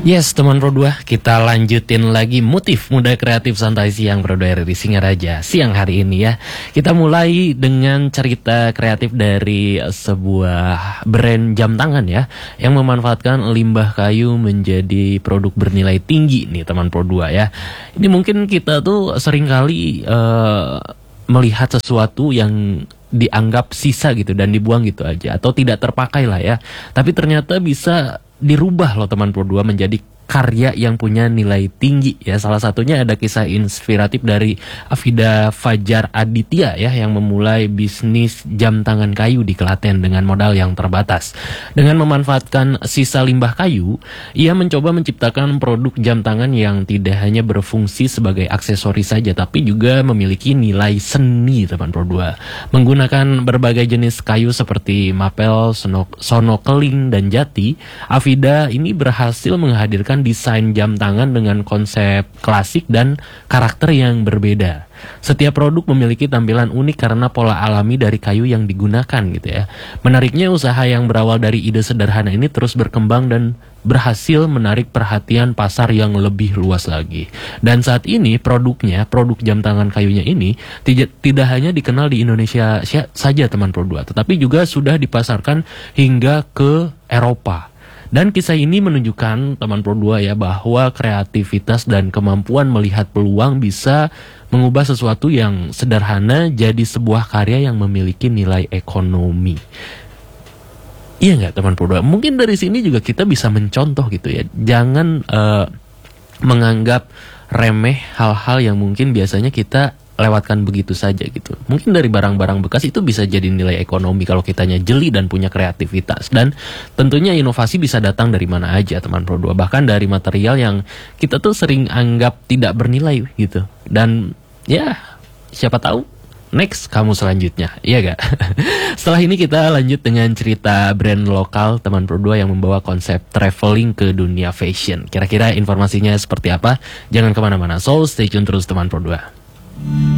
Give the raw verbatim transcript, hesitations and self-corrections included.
Yes, teman Pro dua, kita lanjutin lagi motif muda kreatif santai siang Pro dua R R I Singaraja siang hari ini ya. Kita mulai dengan cerita kreatif dari sebuah brand jam tangan ya, yang memanfaatkan limbah kayu menjadi produk bernilai tinggi nih teman Pro dua ya. Ini mungkin kita tuh seringkali uh, melihat sesuatu yang dianggap sisa gitu dan dibuang gitu aja, atau tidak terpakai lah ya. Tapi ternyata bisa dirubah loh teman Pro dua menjadi karya yang punya nilai tinggi ya. Salah satunya ada kisah inspiratif dari Afida Fajar Aditya ya, yang memulai bisnis jam tangan kayu di Klaten dengan modal yang terbatas. Dengan memanfaatkan sisa limbah kayu, ia mencoba menciptakan produk jam tangan yang tidak hanya berfungsi sebagai aksesoris saja, tapi juga memiliki nilai seni teman Pro dua. Menggunakan berbagai jenis kayu seperti mapel, sono, sono keling, dan jati, Afida ini berhasil menghadirkan desain jam tangan dengan konsep klasik dan karakter yang berbeda. Setiap produk memiliki tampilan unik karena pola alami dari kayu yang digunakan gitu ya. Menariknya, usaha yang berawal dari ide sederhana ini terus berkembang dan berhasil menarik perhatian pasar yang lebih luas lagi. Dan saat ini produknya, produk jam tangan kayunya ini tidak, tidak hanya dikenal di Indonesia saja teman Pro dua, tetapi juga sudah dipasarkan hingga ke Eropa. Dan kisah ini menunjukkan teman Pro dua ya, bahwa kreativitas dan kemampuan melihat peluang bisa mengubah sesuatu yang sederhana jadi sebuah karya yang memiliki nilai ekonomi. Iya nggak teman Pro dua? Mungkin dari sini juga kita bisa mencontoh gitu ya. Jangan uh, menganggap remeh hal-hal yang mungkin biasanya kita lewatkan begitu saja gitu. Mungkin dari barang-barang bekas itu bisa jadi nilai ekonomi kalau kitanya jeli dan punya kreativitas. Dan tentunya inovasi bisa datang dari mana aja teman Pro dua, bahkan dari material yang kita tuh sering anggap tidak bernilai gitu. Dan ya siapa tahu next kamu selanjutnya, iya gak? Setelah ini kita lanjut dengan cerita brand lokal teman Pro dua yang membawa konsep traveling ke dunia fashion. Kira-kira informasinya seperti apa? Jangan kemana-mana, so stay tune terus teman Pro dua.